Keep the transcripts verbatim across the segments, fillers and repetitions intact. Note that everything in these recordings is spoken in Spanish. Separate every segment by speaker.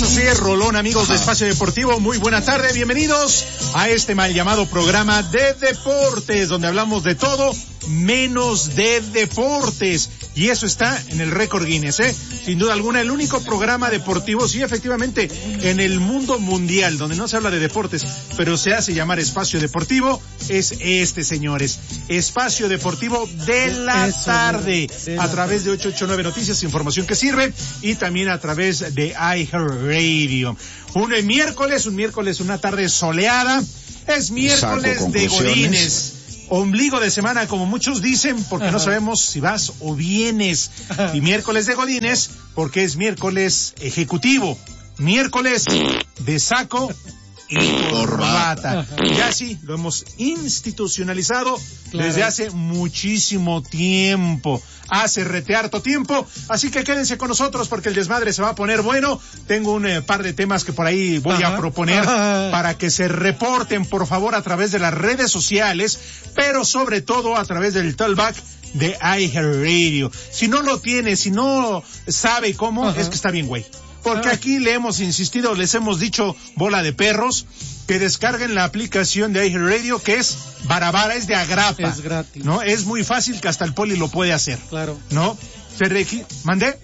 Speaker 1: Eso sí es rolón, amigos de Espacio Deportivo. Muy buena tarde, bienvenidos a este mal llamado programa de deportes, donde hablamos de todo menos de deportes. Y eso está en el récord Guinness, ¿eh? Sin duda alguna, el único programa deportivo, sí, efectivamente, en el mundo mundial, donde no se habla de deportes, pero se hace llamar Espacio Deportivo, es este, señores. Espacio Deportivo de la eso, tarde, de la a través de ocho ocho nueve Noticias, información que sirve, y también a través de iHeartRadio. Un miércoles, un miércoles, una tarde soleada, es miércoles de Godínez. Ombligo de semana, como muchos dicen, porque Ajá. no sabemos si vas o vienes. Ajá. Y miércoles de Godínez, porque es miércoles ejecutivo. Miércoles de saco y corbata. Ya sí, lo hemos institucionalizado claro. desde hace muchísimo tiempo. Hace rete harto tiempo, así que quédense con nosotros porque el desmadre se va a poner bueno. Tengo un eh, par de temas que por ahí voy Ajá. a proponer Ajá. para que se reporten, por favor, a través de las redes sociales, pero sobre todo a través del talkback de iHeartRadio. Si no lo tiene, si no sabe cómo, Ajá. es que está bien, güey. Porque ah. aquí le hemos insistido, les hemos dicho, bola de perros, que descarguen la aplicación de iHeartRadio, que es barabara, es de agrapa.
Speaker 2: Es gratis.
Speaker 1: ¿No? Es muy fácil, que hasta el poli lo puede hacer.
Speaker 2: Claro.
Speaker 1: ¿No? Se regi- ¿Mandé?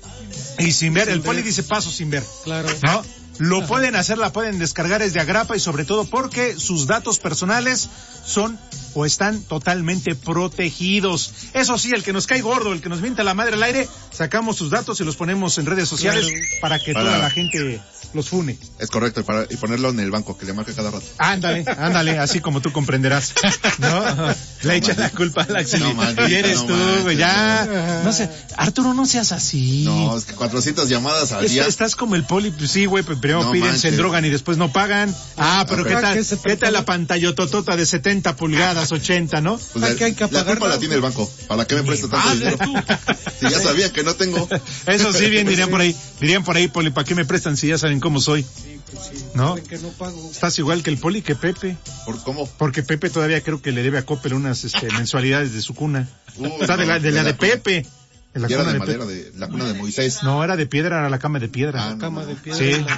Speaker 1: Y sin ver, sin el ver. Poli dice paso sin ver.
Speaker 2: Claro.
Speaker 1: ¿No? Lo Ajá. pueden hacer, la pueden descargar, es de agrapa, y sobre todo porque sus datos personales son o están totalmente protegidos. Eso sí, el que nos cae gordo, el que nos miente la madre al aire, sacamos sus datos y los ponemos en redes sociales claro. para que para... toda la gente los fune.
Speaker 3: Es correcto, y, para, y ponerlo en el banco, que le marque cada rato.
Speaker 1: Ándale, ándale, así como tú comprenderás. ¿No? Le echa la culpa a la Axel. No, y eres no, tú, güey, ya. No sé, Arturo, no seas así.
Speaker 3: No, es que cuatrocientas llamadas al día.
Speaker 1: Estás como el poli, pues sí, güey, primero no, piden, manches. se drogan y después no pagan. Ah, pero okay. ¿qué tal? ¿Qué tal la pantallototota de setenta pulgadas, ochenta, no?
Speaker 3: Pues la, hay que la culpa la tiene el banco. ¿Para qué me presta tanto dinero? Si ya sabía que no tengo.
Speaker 1: Eso sí, bien dirían por ahí. Dirían por ahí, poli, ¿para qué me prestan si ya saben cómo soy?
Speaker 2: Sí, pues sí.
Speaker 1: ¿No?
Speaker 2: Que no pago.
Speaker 1: Estás igual que el poli, que Pepe.
Speaker 3: ¿Por cómo?
Speaker 1: Porque Pepe todavía creo que le debe a Coppel unas este, mensualidades de su cuna. Uh, o sea, de la de, la de Pepe.
Speaker 3: De la cuna era de, de madera, Pepe. de la cuna de Moisés.
Speaker 1: No, era de piedra, era la cama de piedra.
Speaker 2: Ah, la cama de piedra.
Speaker 1: Sí.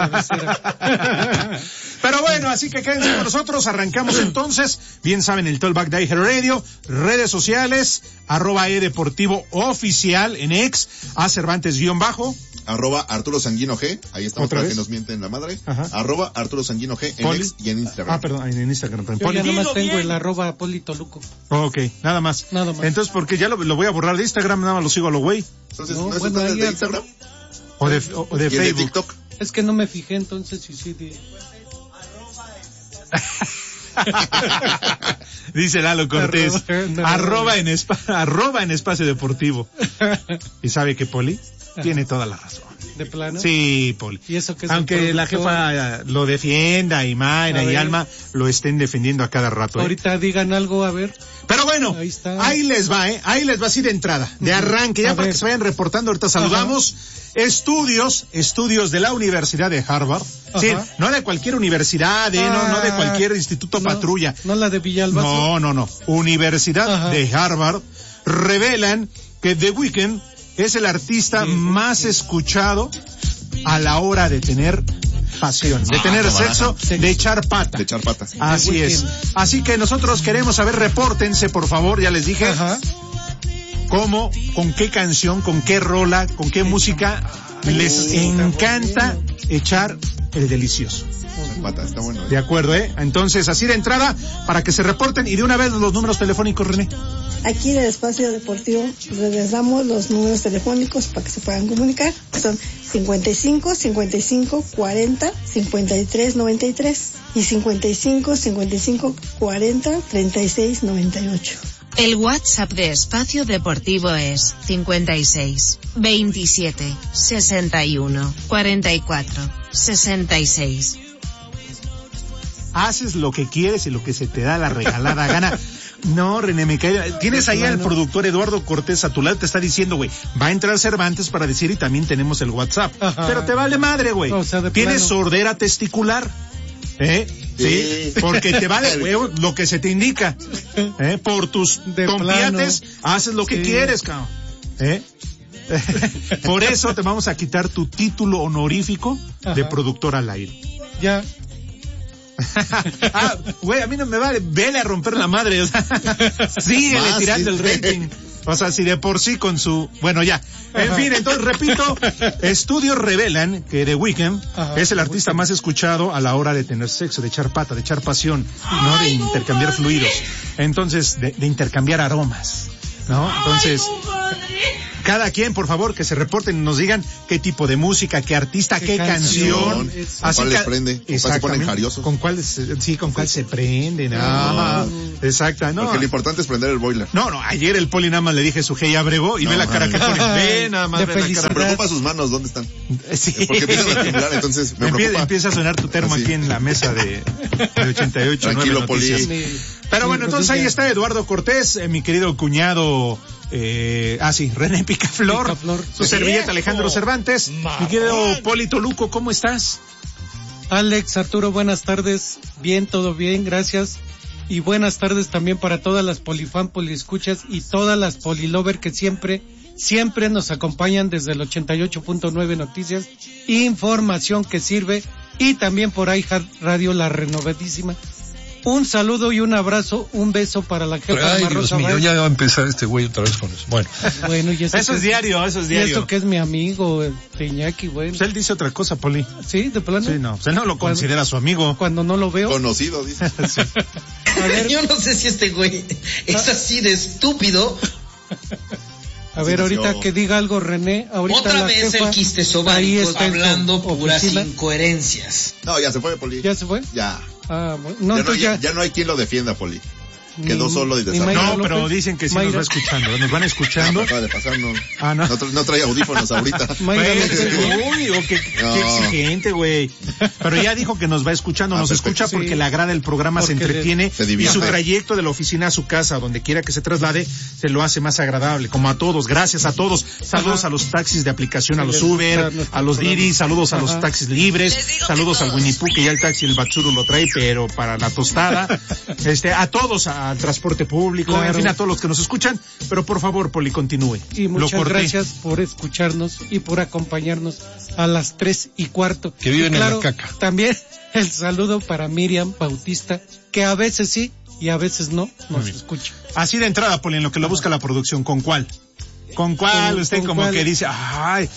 Speaker 1: La, Pero bueno, así que quédense con nosotros, arrancamos entonces. Bien saben, el talkback de iHeartRadio, redes sociales, arroba edeportivo oficial en ex, a Cervantes guión bajo.
Speaker 3: Arroba Arturo Sanguino G, ahí estamos para vez? que nos mienten la madre. Ajá. Arroba Arturo Sanguino G en Poli. Ex y en Instagram.
Speaker 1: Ah, perdón, en Instagram.
Speaker 2: Yo Poli. ya nada más tengo el arroba Polito Luco.
Speaker 1: Ok, nada más.
Speaker 2: Nada más.
Speaker 1: Entonces, porque ya lo, lo voy a borrar de Instagram, nada más lo sigo a lo güey.
Speaker 3: Entonces, ¿no, ¿no es bueno, de Instagram?
Speaker 1: O de, o, o de Facebook.
Speaker 3: De TikTok.
Speaker 2: Es que no me fijé, entonces, sí, sí. De...
Speaker 1: Dice Lalo Cortés, arroba, no, arroba, en espa, arroba en Espacio Deportivo. ¿Y sabe qué, Poli? Tiene toda la razón.
Speaker 2: ¿De plano?
Speaker 1: Sí, Poli.
Speaker 2: ¿Y eso qué es?
Speaker 1: Aunque la jefa lo defienda y Mayra y Alma lo estén defendiendo a cada rato. ¿eh?
Speaker 2: Ahorita digan algo, a ver.
Speaker 1: Pero bueno, ahí, está. ahí les va, ¿eh? Ahí les va así de entrada, de arranque, ya a para ver. que se vayan reportando. Ahorita saludamos. Ajá. Estudios, estudios de la Universidad de Harvard. Ajá. Sí, no de cualquier universidad, ¿eh? ah, no, no de cualquier instituto
Speaker 2: no,
Speaker 1: patrulla.
Speaker 2: No la de Villalbazo.
Speaker 1: No, no, no. Universidad Ajá. de Harvard revelan que The Weeknd es el artista sí, más sí. escuchado a la hora de tener pasión, de ah, tener sexo, baraja. de echar pata.
Speaker 3: De echar pata.
Speaker 1: Así es. Así que nosotros queremos saber, repórtense, por favor, ya les dije. Ajá. ¿Cómo, con qué canción, con qué rola, con qué música les encanta echar el delicioso?
Speaker 3: Pata, está bueno, ¿eh?
Speaker 1: De acuerdo, ¿eh? Entonces, así de entrada, para que se reporten, y de una vez los números telefónicos, René.
Speaker 4: Aquí en el Espacio Deportivo les damos los números telefónicos para que se puedan comunicar. Son cincuenta y cinco, cincuenta y cinco, cuarenta, cincuenta y tres, noventa y tres y cincuenta y cinco, cincuenta y cinco, cuarenta, treinta y seis, noventa y ocho.
Speaker 5: El WhatsApp de Espacio Deportivo es cincuenta y seis, veintisiete, sesenta y uno, cuarenta y cuatro, sesenta y seis.
Speaker 1: Haces lo que quieres y lo que se te da la regalada gana. No, René, me cae. Tienes ahí al productor Eduardo Cortés a tu lado, te está diciendo, güey, va a entrar Cervantes para decir y también tenemos el WhatsApp. Ajá. Pero te vale madre, güey. O sea, tienes sordera testicular. ¿Eh? Sí, sí, porque te vale, güey, lo que se te indica. ¿Eh? Por tus tompiates, haces lo que sí. quieres, cabrón. ¿Eh? Por eso te vamos a quitar tu título honorífico Ajá. de productor al aire.
Speaker 2: Ya.
Speaker 1: Ah, güey, a mí no me vale, vele a romper la madre, o sea, síguele tirando el rating. O sea, si de por sí con su... Bueno, ya. En fin, entonces, repito, estudios revelan que The Weeknd Ajá, es el artista más escuchado a la hora de tener sexo, de echar pata, de echar pasión, no de intercambiar fluidos. Entonces, de, de intercambiar aromas, ¿no? Entonces... Cada quien, por favor, que se reporten y nos digan qué tipo de música, qué artista, qué, qué canción.
Speaker 3: canción. ¿Con cuál les prende? ¿Con cuál se ponen jariosos?
Speaker 1: ¿Con cuál, sí, con cuál se prenden? Ah, no. Exacto. No.
Speaker 3: Porque lo importante es prender el boiler.
Speaker 1: No, no, ayer el Poli nada más le dije su hey ya bregó y no, ve la cara que pone. Ve nada más,
Speaker 2: de
Speaker 1: ve
Speaker 2: felicidad.
Speaker 1: la cara.
Speaker 3: Me preocupa sus manos, ¿dónde están?
Speaker 1: Sí.
Speaker 3: Porque empiezan a temblar, entonces me
Speaker 1: Empie-
Speaker 3: preocupa.
Speaker 1: Empieza a sonar tu termo
Speaker 3: Así.
Speaker 1: aquí en la mesa de, de ochenta y ocho,
Speaker 3: Tranquilo,
Speaker 1: nueve noticias.
Speaker 3: Poli.
Speaker 1: Pero bueno, entonces ahí está Eduardo Cortés, eh, mi querido cuñado, eh, ah sí, René Picaflor,
Speaker 2: Picaflor.
Speaker 1: su servilleta Alejandro Cervantes, mi querido Polito Luco, ¿cómo estás?
Speaker 2: Alex, Arturo, buenas tardes. Bien, todo bien, gracias. Y buenas tardes también para todas las polifan, poliescuchas y todas las polilover que siempre, siempre nos acompañan desde el ochenta y ocho punto nueve Noticias, información que sirve, y también por iHeart Radio, la renovadísima. Un saludo y un abrazo, un beso para la jefa
Speaker 6: Ay,
Speaker 2: Marrosa
Speaker 6: Dios mío,
Speaker 2: Báez.
Speaker 6: ya va a empezar este güey otra vez con eso. Bueno.
Speaker 2: Bueno, y eso,
Speaker 1: Eso es diario, eso es diario.
Speaker 2: Y eso que es mi amigo, el Iñaki, bueno.
Speaker 1: Pues él dice otra cosa, Poli.
Speaker 2: Sí, de plano.
Speaker 1: Sí, no, pues él no lo
Speaker 2: Cuando-
Speaker 1: considera su amigo.
Speaker 2: Cuando no lo veo.
Speaker 3: Conocido, dice.
Speaker 1: Sí.
Speaker 2: A ver,
Speaker 7: Yo no sé si este güey es así de estúpido.
Speaker 2: a ver,
Speaker 3: Así
Speaker 2: ahorita
Speaker 3: nació.
Speaker 2: que diga algo René, ahorita
Speaker 7: Otra
Speaker 2: la
Speaker 7: vez
Speaker 2: jefa,
Speaker 7: el quistes
Speaker 2: ahí
Speaker 7: ováricos
Speaker 2: está en su
Speaker 7: hablando puras
Speaker 2: oficina.
Speaker 7: incoherencias.
Speaker 3: No, ya se fue, Poli.
Speaker 2: ¿Ya se fue?
Speaker 3: Ya.
Speaker 2: Ah, bueno. No,
Speaker 3: ya, no,
Speaker 2: entonces
Speaker 3: ya,
Speaker 2: ya,
Speaker 3: ya no hay quien lo defienda, Poli. Quedó
Speaker 2: Ni-
Speaker 3: solo y
Speaker 2: ni
Speaker 3: desarmado.
Speaker 2: Mayra
Speaker 1: No, pero
Speaker 2: López.
Speaker 1: dicen que sí
Speaker 2: Mayra.
Speaker 1: nos va escuchando, nos van
Speaker 3: Ah,
Speaker 1: escuchando.
Speaker 3: me acaba de pasar, no.
Speaker 1: Ah, no.
Speaker 3: No, tra- no trae audífonos ahorita.
Speaker 2: Mayra
Speaker 1: Bueno,
Speaker 2: López.
Speaker 1: uy, oh, qué, qué
Speaker 3: No.
Speaker 1: exigente, güey. Pero ya dijo que nos va escuchando,
Speaker 3: Ah,
Speaker 1: nos
Speaker 3: perfecto.
Speaker 1: escucha porque
Speaker 2: Sí.
Speaker 1: le agrada el programa,
Speaker 2: Porque
Speaker 1: se entretiene
Speaker 3: se
Speaker 1: y
Speaker 3: divierte.
Speaker 1: su trayecto de la oficina a su casa, donde quiera que se traslade, se lo hace más agradable. Como a todos, gracias a todos. Saludos
Speaker 2: Ajá.
Speaker 1: a los taxis de aplicación, a los
Speaker 2: Sí, les
Speaker 1: Uber,
Speaker 2: gusta nuestro
Speaker 1: a los
Speaker 2: programa.
Speaker 1: Didi, saludos a los
Speaker 2: Ajá.
Speaker 1: taxis libres, saludos al Winnie Pooh, que ya el taxi el Batsuru lo trae, pero para la tostada. Este, a todos, al transporte público,
Speaker 2: Claro.
Speaker 1: en fin, a todos los que nos escuchan. Pero por favor, Poli, continúe.
Speaker 2: Y
Speaker 1: Lo
Speaker 2: muchas
Speaker 1: corté.
Speaker 2: gracias por escucharnos y por acompañarnos a las tres y cuarto.
Speaker 6: Que viven
Speaker 2: Y
Speaker 6: en la
Speaker 2: claro,
Speaker 6: caca.
Speaker 2: También el saludo para Miriam Bautista, que a veces sí y a veces no nos
Speaker 1: bien.
Speaker 2: escucha.
Speaker 1: Así de entrada, Poli, en lo que lo busca la producción, ¿con cuál? ¿Con cuál?
Speaker 2: ¿Con-
Speaker 1: Usted
Speaker 2: con
Speaker 1: como
Speaker 2: cuál?
Speaker 1: que dice, ay.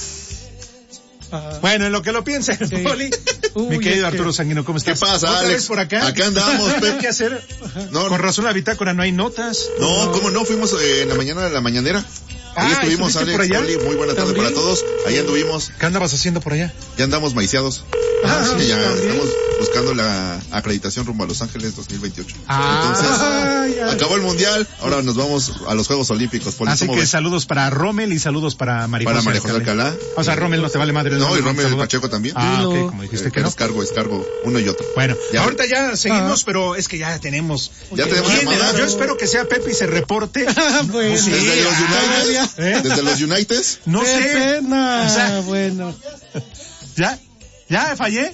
Speaker 2: Ah,
Speaker 1: Bueno, en lo que lo piensa,
Speaker 2: Sí.
Speaker 1: Poli.
Speaker 2: Uy,
Speaker 1: Mi querido
Speaker 2: es que-
Speaker 1: Arturo Sanguino, ¿cómo
Speaker 3: ¿Qué
Speaker 1: estás?
Speaker 3: pasa,
Speaker 1: ¿Otra
Speaker 3: Alex?
Speaker 1: vez por acá?
Speaker 3: Acá andamos,
Speaker 1: ¿Qué
Speaker 3: Pep.
Speaker 1: hay que hacer?
Speaker 3: No,
Speaker 1: Con razón la bitácora no hay notas.
Speaker 3: No, ¿cómo no? Fuimos eh, en la mañana de la mañanera. Ahí
Speaker 1: Ah,
Speaker 3: estuvimos,
Speaker 1: ¿estuviste
Speaker 3: Alex,
Speaker 1: por allá?
Speaker 3: Poli, muy buena tarde
Speaker 2: ¿También?
Speaker 3: para todos. Ahí anduvimos,
Speaker 1: ¿Qué andabas haciendo por allá?
Speaker 3: ya andamos maiciados.
Speaker 1: Ah,
Speaker 3: Así que ya
Speaker 1: ¿también?
Speaker 3: estamos buscando la acreditación rumbo a Los Ángeles dos mil veintiocho.
Speaker 1: Ah,
Speaker 3: Entonces,
Speaker 1: ay, ay.
Speaker 3: acabó el mundial, ahora nos vamos a los Juegos Olímpicos. Poli,
Speaker 1: Así
Speaker 3: ¿cómo
Speaker 1: que
Speaker 3: ves?
Speaker 1: saludos para Rommel y saludos para María
Speaker 3: Para
Speaker 1: José
Speaker 3: María José Alcalá.
Speaker 1: O sea, Rommel no te vale madre.
Speaker 3: No, y
Speaker 1: le
Speaker 3: Rommel
Speaker 1: saludo.
Speaker 3: Pacheco también.
Speaker 1: Ah,
Speaker 2: Dilo.
Speaker 1: ok, como dijiste
Speaker 3: Eh,
Speaker 1: que no.
Speaker 3: es cargo, es cargo, uno y otro.
Speaker 1: Bueno,
Speaker 3: Ya.
Speaker 1: ahorita ya seguimos,
Speaker 2: Ah.
Speaker 1: pero es que ya tenemos.
Speaker 3: Ya tenemos
Speaker 1: ¿Quién
Speaker 3: llamada.
Speaker 1: era? Yo espero que sea Pepe y se reporte.
Speaker 2: bueno.
Speaker 1: Sí,
Speaker 3: Desde los
Speaker 1: todavía.
Speaker 3: United,
Speaker 1: ¿Eh?
Speaker 3: desde los United,
Speaker 1: No
Speaker 2: ¡Qué
Speaker 1: sé.
Speaker 2: pena!
Speaker 1: O sea,
Speaker 2: Bueno.
Speaker 1: ¿Ya? ¿Ya fallé?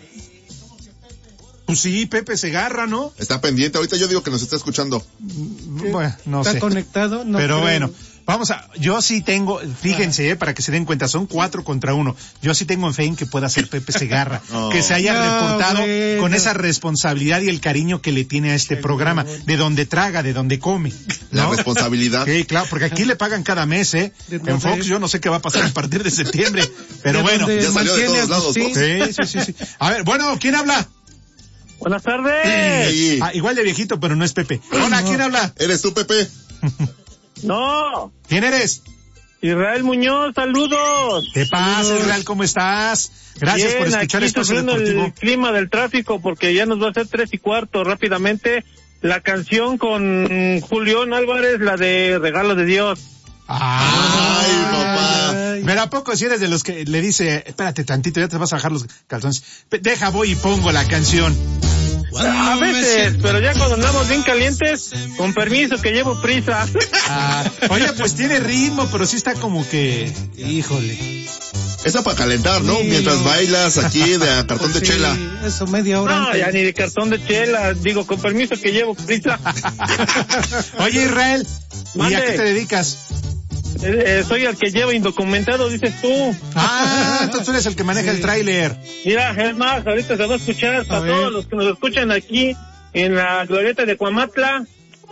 Speaker 1: Pues sí, Pepe Segarra, ¿no?
Speaker 3: está pendiente. Ahorita yo digo que nos está escuchando.
Speaker 1: Bueno, no
Speaker 2: ¿Está
Speaker 1: sé.
Speaker 2: conectado? No
Speaker 1: Pero
Speaker 2: creo.
Speaker 1: bueno, vamos a, yo sí tengo, fíjense, eh, para que se den cuenta, son cuatro contra uno. Yo sí tengo fe en que pueda ser Pepe Segarra,
Speaker 3: No.
Speaker 1: que se haya
Speaker 2: No,
Speaker 1: reportado
Speaker 2: bueno.
Speaker 1: con esa responsabilidad y el cariño que le tiene a este programa, de donde traga, de donde come.
Speaker 3: La
Speaker 1: ¿no?
Speaker 3: responsabilidad.
Speaker 1: Sí, claro, porque aquí le pagan cada mes, ¿eh?
Speaker 2: ¿De
Speaker 1: En
Speaker 2: dónde
Speaker 1: Fox
Speaker 2: es?
Speaker 1: yo no sé qué va a pasar a partir de septiembre, pero
Speaker 2: ¿De
Speaker 1: bueno.
Speaker 2: dónde
Speaker 3: ya salió de
Speaker 2: mantiene
Speaker 3: todos lados,
Speaker 2: Agustín?
Speaker 1: Sí, sí, sí, sí. A ver, bueno, ¿quién habla?
Speaker 8: Buenas tardes.
Speaker 3: Sí.
Speaker 1: Ah, igual de viejito, pero no es Pepe. Hola, ¿quién habla?
Speaker 3: ¿Eres tú, Pepe?
Speaker 8: No,
Speaker 1: ¿Quién eres?
Speaker 8: Israel Muñoz, saludos.
Speaker 1: ¿Qué pasa, Israel? ¿Cómo estás? Gracias
Speaker 8: Bien,
Speaker 1: por escuchar
Speaker 8: aquí
Speaker 1: Espacio
Speaker 8: sufriendo
Speaker 1: Deportivo.
Speaker 8: el clima del tráfico porque ya nos va a hacer tres y cuarto rápidamente. La canción con Julián Álvarez, la de Regalo de Dios.
Speaker 3: Ay, papá.
Speaker 2: Ay.
Speaker 1: Pero ¿a poco si eres de los que le dice, espérate tantito, ya te vas a bajar los calzones? Pe- Deja, voy y pongo la canción.
Speaker 8: A veces, pero ya cuando andamos bien calientes, con permiso que llevo prisa.
Speaker 1: Ah, oye, pues tiene ritmo, pero sí está como que, híjole.
Speaker 3: Esa para calentar, ¿no?
Speaker 2: Sí,
Speaker 3: Mientras
Speaker 2: no.
Speaker 3: bailas aquí de a cartón de
Speaker 2: Pues sí,
Speaker 3: chela.
Speaker 2: Eso, media hora
Speaker 8: No,
Speaker 2: antes.
Speaker 8: ya ni de cartón de chela, digo, con permiso que llevo prisa.
Speaker 1: Oye, Israel, ¿y
Speaker 8: Mande.
Speaker 1: a qué te dedicas?
Speaker 8: Eh, soy el que lleva indocumentado, dices tú.
Speaker 1: Ah, entonces tú eres el que maneja sí. el tráiler.
Speaker 8: Mira, es más, ahorita se va a escuchar a para todos los que nos escuchan aquí en la glorieta de Cuamatla.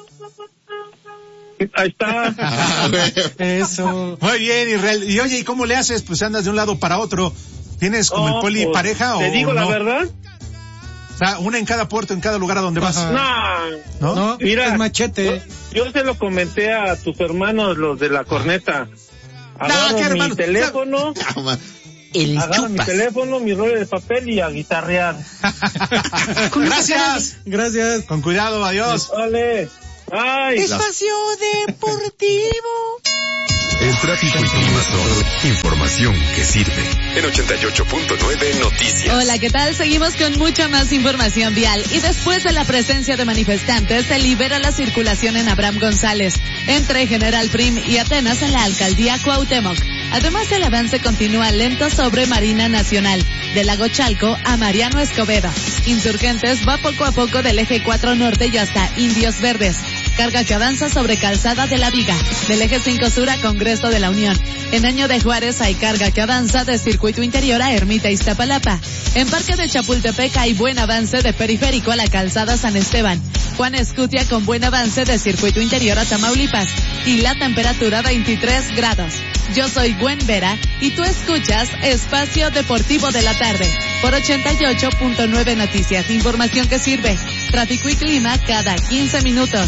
Speaker 8: Ahí está.
Speaker 1: Eso. Muy bien, Israel. Y oye, ¿y cómo le haces? Pues andas de un lado para otro. ¿Tienes como oh, el poli pues, pareja o
Speaker 8: te digo
Speaker 1: no?
Speaker 8: la verdad.
Speaker 1: O sea, una en cada puerto, en cada lugar a donde vas.
Speaker 8: No,
Speaker 2: no, no mira, el machete.
Speaker 8: Yo, yo se lo comenté a tus hermanos, los de la corneta. Agarro no, mi hermano? teléfono.
Speaker 7: El
Speaker 8: agarro mi teléfono, mi rollo de papel y a guitarrear.
Speaker 1: Gracias.
Speaker 2: Gracias.
Speaker 1: Con cuidado, adiós.
Speaker 8: Vale. Ay.
Speaker 7: Espacio Deportivo.
Speaker 9: El tráfico y clima son información que sirve. En ochenta y ocho punto nueve Noticias.
Speaker 10: Hola, ¿qué tal? Seguimos con mucha más información vial. Y después de la presencia de manifestantes, se libera la circulación en Abraham González, entre General Prim y Atenas en la alcaldía Cuauhtémoc. Además, el avance continúa lento sobre Marina Nacional, de Lago Chalco a Mariano Escobedo. Insurgentes va poco a poco del eje cuatro norte y hasta Indios Verdes. Carga que avanza sobre Calzada de la Viga, del eje cinco sur a Congreso de la Unión. En Año de Juárez hay carga que avanza de Circuito Interior a Ermita Iztapalapa. En Parque de Chapultepec hay buen avance de Periférico a la Calzada San Esteban. Juan Escutia con buen avance de Circuito Interior a Tamaulipas. Y la temperatura veintitrés grados. Yo soy Gwen Vera y tú escuchas Espacio Deportivo de la Tarde por ochenta y ocho punto nueve Noticias. Información que sirve. Tráfico y clima cada quince minutos.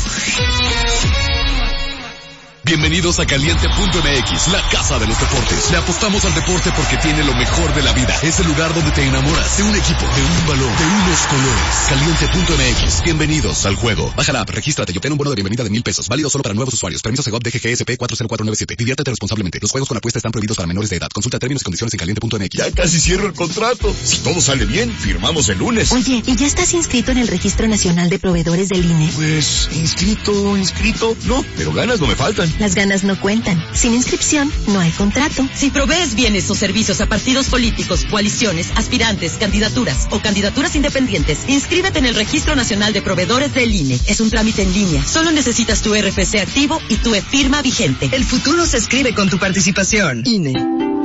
Speaker 9: Bienvenidos a Caliente punto M X, la casa de los deportes. Le apostamos al deporte porque tiene lo mejor de la vida. Es el lugar donde te enamoras de un equipo, de un balón, de unos colores. Caliente punto M X, bienvenidos al juego. Baja la app, regístrate y obtén un bono de bienvenida de mil pesos. Válido solo para nuevos usuarios. Permiso Segov D G G S P cuatro cero cuatro nueve siete. Diviértete responsablemente. Los juegos con apuesta están prohibidos para menores de edad. Consulta términos y condiciones en Caliente punto M X.
Speaker 11: Ya casi cierro el contrato. Si todo sale bien, firmamos el lunes.
Speaker 12: Oye, ¿y ya estás inscrito en el Registro Nacional de Proveedores del I N E?
Speaker 11: Pues, inscrito, inscrito, no, pero ganas no me faltan.
Speaker 12: Las ganas no cuentan. Sin inscripción, no hay contrato.
Speaker 13: Si provees bienes o servicios a partidos políticos, coaliciones, aspirantes, candidaturas o candidaturas independientes, inscríbete en el Registro Nacional de Proveedores del I N E. Es un trámite en línea. Solo necesitas tu R F C activo y tu e-firma vigente.
Speaker 14: El futuro se escribe con tu participación.
Speaker 13: I N E.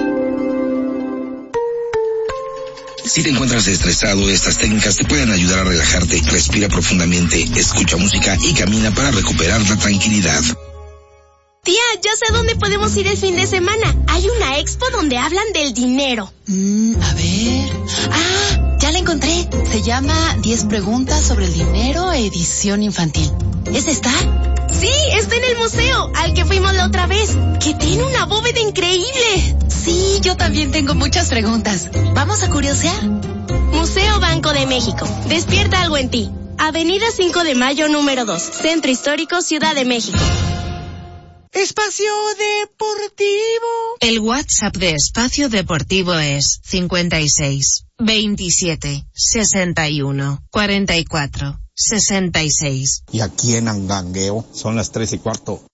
Speaker 15: Si te encuentras estresado, estas técnicas te pueden ayudar a relajarte. Respira profundamente, escucha música y camina para recuperar la tranquilidad.
Speaker 16: Tía, ya sé dónde podemos ir el fin de semana. Hay una expo donde hablan del dinero.
Speaker 17: Mm, a ver... Ah, ya la encontré. Se llama diez preguntas sobre el dinero, edición infantil. ¿Es esta?
Speaker 16: Sí, está en el museo, al que fuimos la otra vez, que tiene una bóveda increíble.
Speaker 17: Sí, yo también tengo muchas preguntas. ¿Vamos a curiosear?
Speaker 16: Museo Banco de México. Despierta algo en ti. Avenida cinco de Mayo, número dos. Centro Histórico, Ciudad de México.
Speaker 7: Espacio Deportivo.
Speaker 5: El WhatsApp de Espacio Deportivo es cincuenta y seis, veintisiete, sesenta y uno, cuarenta y cuatro, sesenta y seis.
Speaker 18: Y aquí en Angangueo son las tres y cuarto.